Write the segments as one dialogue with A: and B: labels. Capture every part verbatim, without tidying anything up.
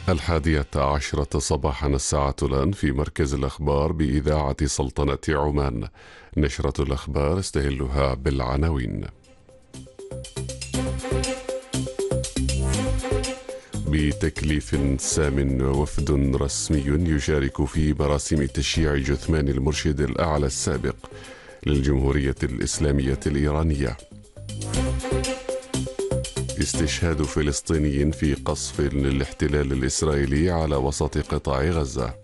A: الحادية عشرة صباحا الساعة الآن في مركز الأخبار بإذاعة سلطنة عمان. نشرة الأخبار استهلها بالعناوين. بتكليف سام وفد رسمي يشارك في مراسم تشييع جثمان المرشد الأعلى السابق للجمهورية الإسلامية الإيرانية. استشهاد فلسطيني في قصف للاحتلال الإسرائيلي على وسط قطاع غزة.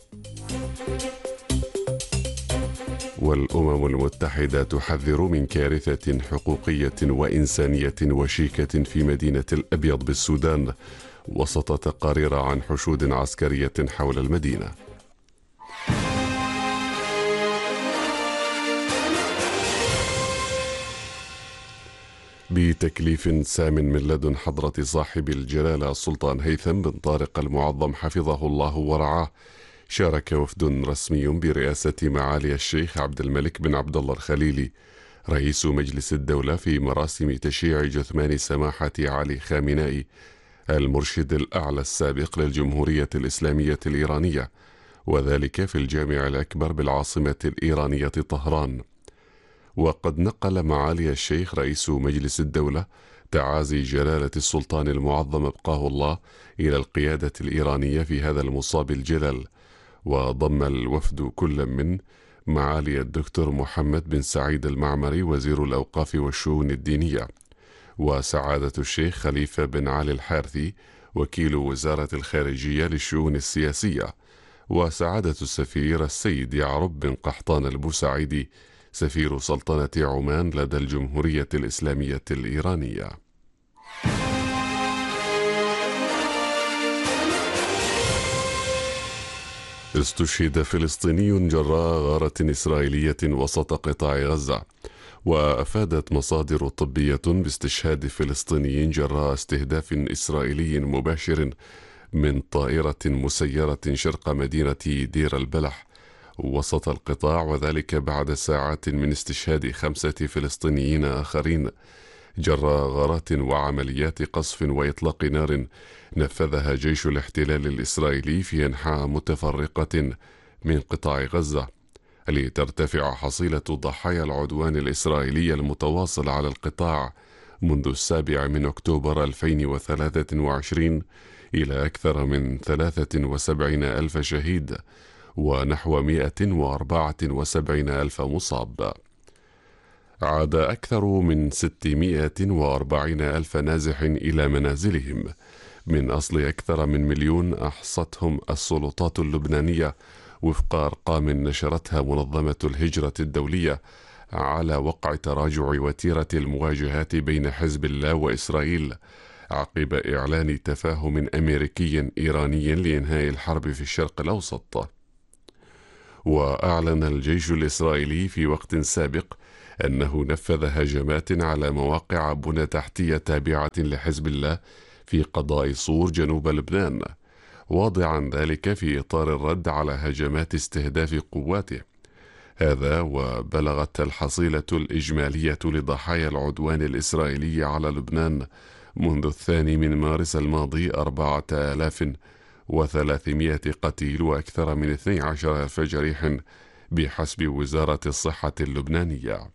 A: والأمم المتحدة تحذر من كارثة حقوقية وإنسانية وشيكة في مدينة الأبيض بالسودان وسط تقارير عن حشود عسكرية حول المدينة. بتكليف سام من لدن حضرة صاحب الجلالة السلطان هيثم بن طارق المعظم حفظه الله ورعاه، شارك وفد رسمي برئاسة معالي الشيخ عبد الملك بن عبد الله الخليلي رئيس مجلس الدولة في مراسم تشييع جثمان سماحة علي خامنائي المرشد الأعلى السابق للجمهورية الإسلامية الإيرانية، وذلك في الجامع الأكبر بالعاصمة الإيرانية طهران. وقد نقل معالي الشيخ رئيس مجلس الدولة تعازي جلالة السلطان المعظم أبقاه الله إلى القيادة الإيرانية في هذا المصاب الجلل، وضم الوفد كل من معالي الدكتور محمد بن سعيد المعمري وزير الأوقاف والشؤون الدينية، وسعادة الشيخ خليفة بن علي الحارثي وكيل وزارة الخارجية للشؤون السياسية، وسعادة السفير السيد يعرب بن قحطان البوسعيدي سفير سلطنة عمان لدى الجمهورية الإسلامية الإيرانية. استشهد فلسطيني جراء غارة إسرائيلية وسط قطاع غزة. وأفادت مصادر طبية باستشهاد فلسطيني جراء استهداف إسرائيلي مباشر من طائرة مسيرة شرق مدينة دير البلح وسط القطاع، وذلك بعد ساعات من استشهاد خمسة فلسطينيين آخرين جراء غارات وعمليات قصف وإطلاق نار نفذها جيش الاحتلال الإسرائيلي في أنحاء متفرقة من قطاع غزة، لترتفع حصيلة ضحايا العدوان الإسرائيلي المتواصل على القطاع منذ السابع من أكتوبر ألفين وثلاثة وعشرين إلى أكثر من ثلاثة وسبعين ألف شهيد ونحو مئة وأربعة وسبعين ألف مصاب. عاد أكثر من ستمئة وأربعين ألف نازح إلى منازلهم من أصل أكثر من مليون أحصتهم السلطات اللبنانية وفق أرقام نشرتها منظمة الهجرة الدولية على وقع تراجع وتيرة المواجهات بين حزب الله وإسرائيل عقب إعلان تفاهم أمريكي إيراني لإنهاء الحرب في الشرق الأوسط. وأعلن الجيش الإسرائيلي في وقت سابق أنه نفذ هجمات على مواقع بنى تحتية تابعة لحزب الله في قضاء صور جنوب لبنان، واضعا ذلك في إطار الرد على هجمات استهداف قواته. هذا وبلغت الحصيلة الإجمالية لضحايا العدوان الإسرائيلي على لبنان منذ الثاني من مارس الماضي أربعة آلاف وثلاثمئة قتيل وأكثر من اثني عشر ألف جريح بحسب وزارة الصحة اللبنانية.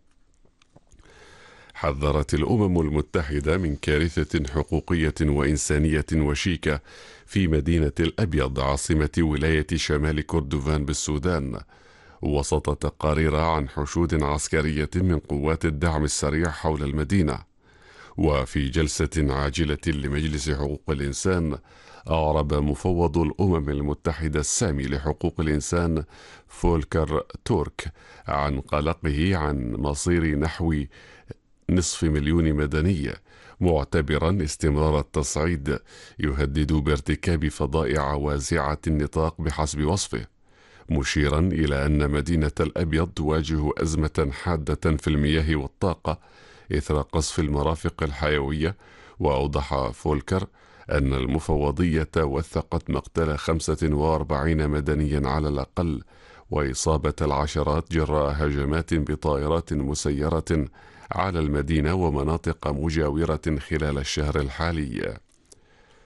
A: حذرت الأمم المتحدة من كارثة حقوقية وإنسانية وشيكة في مدينة الأبيض عاصمة ولاية شمال كردفان بالسودان وسط تقارير عن حشود عسكرية من قوات الدعم السريع حول المدينة. وفي جلسة عاجلة لمجلس حقوق الإنسان، أعرب مفوض الأمم المتحدة السامي لحقوق الإنسان فولكر تورك عن قلقه عن مصير نحو نصف مليون مدني، معتبرا استمرار التصعيد يهدد بارتكاب فظائع واسعة النطاق بحسب وصفه، مشيرا إلى أن مدينة الأبيض تواجه أزمة حادة في المياه والطاقة إثر قصف المرافق الحيوية. وأوضح فولكر أن المفوضية وثقت مقتل خمسة وأربعين مدنيا على الأقل وإصابة العشرات جراء هجمات بطائرات مسيرة على المدينة ومناطق مجاورة خلال الشهر الحالي.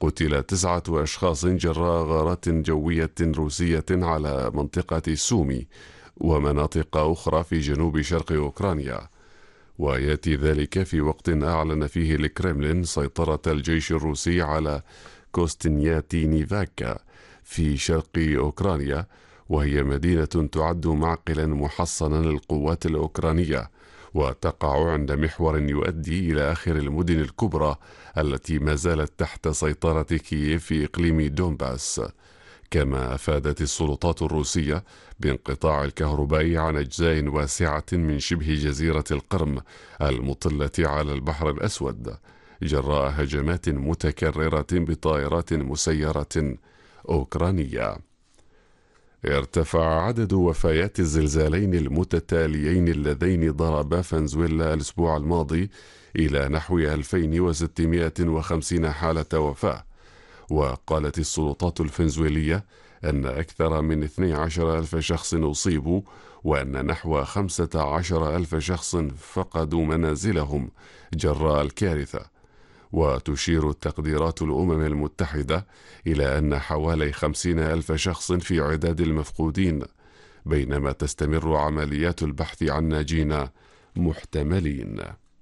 A: وقتل تسعة أشخاص جراء غارات جوية روسية على منطقة سومي ومناطق أخرى في جنوب شرق أوكرانيا. ويأتي ذلك في وقت أعلن فيه الكرملين سيطرة الجيش الروسي على كوستنياتينيفاكا في شرق أوكرانيا، وهي مدينة تعد معقلا محصنا للقوات الأوكرانية، وتقع عند محور يؤدي إلى آخر المدن الكبرى التي ما زالت تحت سيطرة كييف في إقليم دونباس. كما أفادت السلطات الروسية بانقطاع الكهرباء عن أجزاء واسعة من شبه جزيرة القرم المطلة على البحر الأسود جراء هجمات متكررة بطائرات مسيرة أوكرانية. ارتفع عدد وفيات الزلزالين المتتاليين اللذين ضربا فنزويلا الأسبوع الماضي إلى نحو ألفين وستمائة وخمسين حالة وفاة. وقالت السلطات الفنزويلية أن أكثر من اثني عشر ألف شخص أصيبوا، وأن نحو خمسة عشر ألف شخص فقدوا منازلهم جراء الكارثة. وتشير التقديرات الأمم المتحدة إلى أن حوالي خمسين ألف شخص في عداد المفقودين، بينما تستمر عمليات البحث عن ناجين محتملين.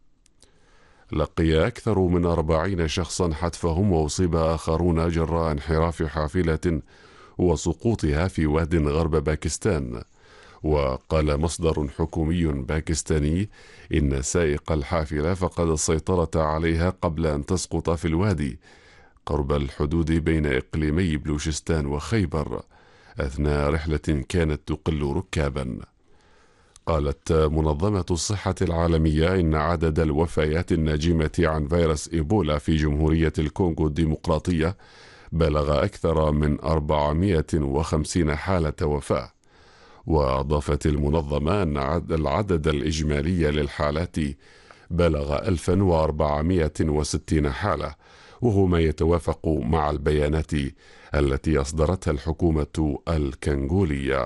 A: لقي أكثر من أربعين شخصا حتفهم وأصيب آخرون جراء انحراف حافلة وسقوطها في واد غرب باكستان. وقال مصدر حكومي باكستاني إن سائق الحافلة فقد السيطرة عليها قبل أن تسقط في الوادي قرب الحدود بين إقليمي بلوشستان وخيبر أثناء رحلة كانت تقل ركابا. قالت منظمة الصحة العالمية إن عدد الوفيات الناجمة عن فيروس إيبولا في جمهورية الكونغو الديمقراطية بلغ أكثر من أربعمائة وخمسين حالة وفاة. وأضافت المنظمة أن العدد الإجمالي للحالات بلغ ألفا وأربعمائة وستين حالة، وهو ما يتوافق مع البيانات التي أصدرتها الحكومة الكنغولية.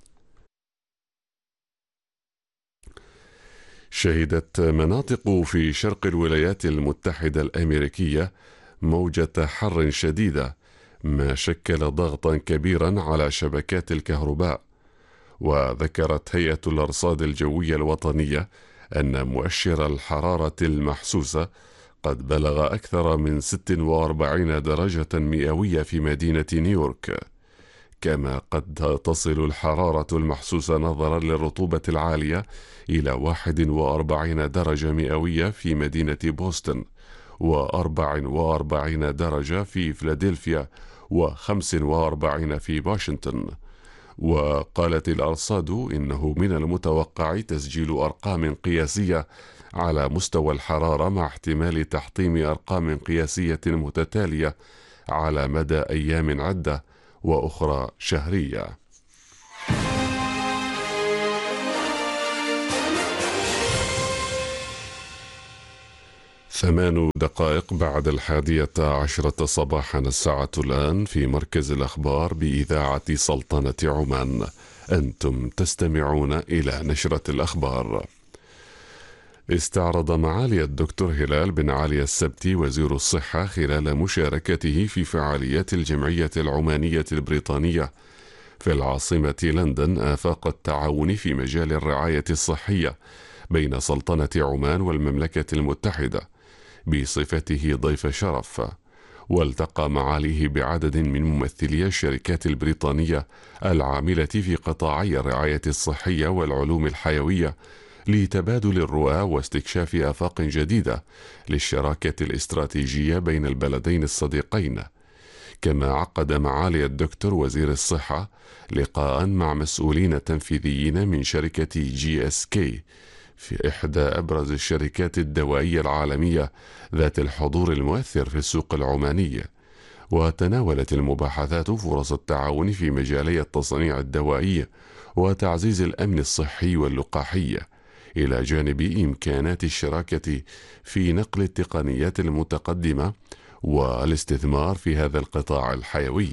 A: شهدت مناطق في شرق الولايات المتحدة الأمريكية موجة حر شديدة، ما شكل ضغطا كبيرا على شبكات الكهرباء. وذكرت هيئة الأرصاد الجوية الوطنية أن مؤشر الحرارة المحسوسة قد بلغ أكثر من ستة وأربعين درجة مئوية في مدينة نيويورك. كما قد تصل الحرارة المحسوسة نظرا للرطوبة العالية إلى واحد وأربعين درجة مئوية في مدينة بوسطن، وأربع وأربعين درجة في فيلادلفيا، وخمس وأربعين في واشنطن. وقالت الأرصاد إنه من المتوقع تسجيل أرقام قياسية على مستوى الحرارة مع احتمال تحطيم أرقام قياسية متتالية على مدى أيام عدة وأخرى شهرية. ثمان دقائق بعد الحادية عشرة صباحا الساعة الآن في مركز الأخبار بإذاعة سلطنة عمان. أنتم تستمعون إلى نشرة الأخبار. استعرض معالي الدكتور هلال بن علي السبتي وزير الصحة خلال مشاركته في فعاليات الجمعية العمانية البريطانية في العاصمة لندن آفاق التعاون في مجال الرعاية الصحية بين سلطنة عمان والمملكة المتحدة بصفته ضيف شرف. والتقى معاليه بعدد من ممثلي الشركات البريطانية العاملة في قطاعي الرعاية الصحية والعلوم الحيوية لتبادل الرؤى واستكشاف آفاق جديدة للشراكة الاستراتيجية بين البلدين الصديقين. كما عقد معالي الدكتور وزير الصحة لقاء مع مسؤولين تنفيذيين من شركة جي اس كي في إحدى أبرز الشركات الدوائية العالمية ذات الحضور المؤثر في السوق العماني. وتناولت المباحثات فرص التعاون في مجالي التصنيع الدوائي وتعزيز الأمن الصحي واللقاحي، إلى جانب إمكانات الشراكة في نقل التقنيات المتقدمة والاستثمار في هذا القطاع الحيوي.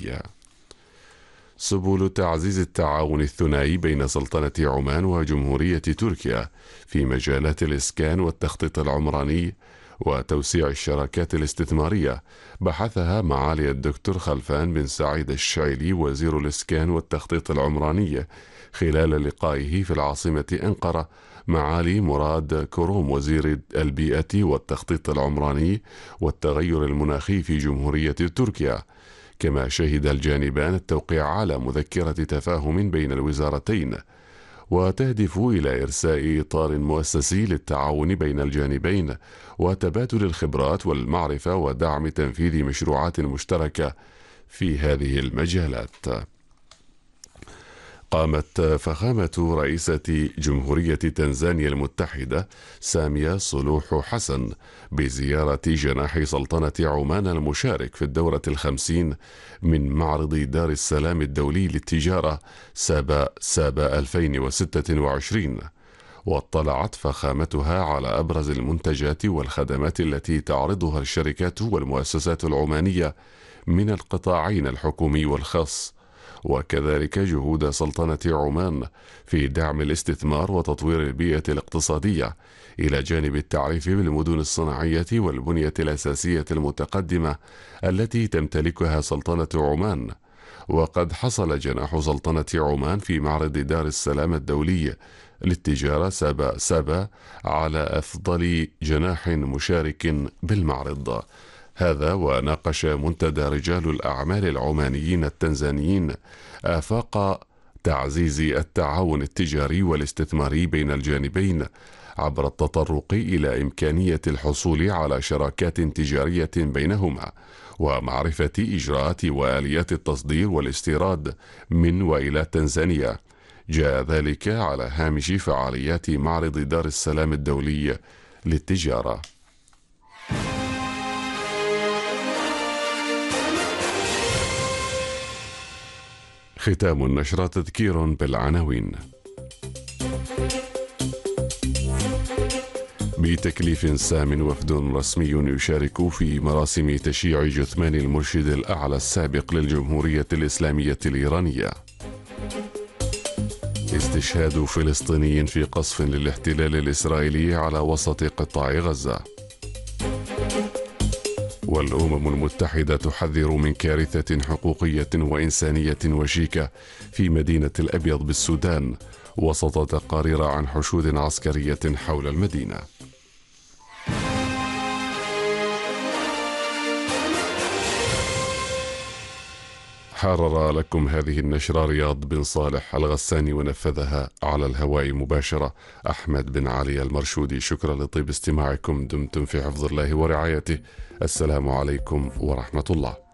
A: سبل تعزيز التعاون الثنائي بين سلطنة عمان وجمهورية تركيا في مجالات الإسكان والتخطيط العمراني وتوسيع الشراكات الاستثمارية، بحثها معالي الدكتور خلفان بن سعيد الشعيلي وزير الإسكان والتخطيط العمراني خلال لقائه في العاصمة أنقرة معالي مراد كروم وزير البيئة والتخطيط العمراني والتغير المناخي في جمهورية تركيا. كما شهد الجانبان التوقيع على مذكرة تفاهم بين الوزارتين، وتهدف إلى إرساء إطار مؤسسي للتعاون بين الجانبين وتبادل الخبرات والمعرفة ودعم تنفيذ مشروعات مشتركة في هذه المجالات. قامت فخامة رئيسة جمهورية تنزانيا المتحدة سامية صلوح حسن بزيارة جناح سلطنة عمان المشارك في الدورة الخمسين من معرض دار السلام الدولي للتجارة سابا سابا ألفين وستة وعشرين، واطلعت فخامتها على أبرز المنتجات والخدمات التي تعرضها الشركات والمؤسسات العمانية من القطاعين الحكومي والخاص، وكذلك جهود سلطنة عمان في دعم الاستثمار وتطوير البيئة الاقتصادية، إلى جانب التعريف بالمدن الصناعية والبنية الأساسية المتقدمة التي تمتلكها سلطنة عمان. وقد حصل جناح سلطنة عمان في معرض دار السلام الدولي للتجارة سابا سابا على أفضل جناح مشارك بالمعرض هذا، وناقش منتدى رجال الأعمال العمانيين التنزانيين آفاق تعزيز التعاون التجاري والاستثماري بين الجانبين عبر التطرق إلى إمكانية الحصول على شراكات تجارية بينهما، ومعرفة إجراءات وآليات التصدير والاستيراد من وإلى تنزانيا. جاء ذلك على هامش فعاليات معرض دار السلام الدولي للتجارة. ختام النشرة تذكير بالعناوين. بتكليف سام وفد رسمي يشارك في مراسم تشييع جثمان المرشد الأعلى السابق للجمهورية الإسلامية الإيرانية. استشهاد فلسطيني في قصف للاحتلال الإسرائيلي على وسط قطاع غزة. والأمم المتحدة تحذر من كارثة حقوقية وإنسانية وشيكة في مدينة الأبيض بالسودان وسط تقارير عن حشود عسكرية حول المدينة. حرر لكم هذه النشرة رياض بن صالح الغساني، ونفذها على الهواء مباشرة أحمد بن علي المرشودي. شكرا لطيب استماعكم، دمتم في حفظ الله ورعايته. السلام عليكم ورحمة الله.